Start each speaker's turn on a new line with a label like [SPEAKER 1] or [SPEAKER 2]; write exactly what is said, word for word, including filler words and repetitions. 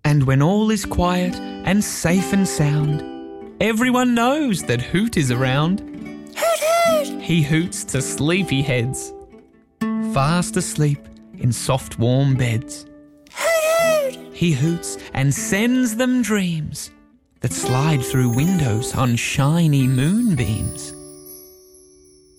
[SPEAKER 1] And when all is quiet and safe and sound, everyone knows that Hoot is around.
[SPEAKER 2] Hoot, hoot!
[SPEAKER 1] He hoots to sleepy heads, fast asleep in soft warm beds.
[SPEAKER 2] Hoot, hoot!
[SPEAKER 1] He hoots and sends them dreams that slide through windows on shiny moonbeams.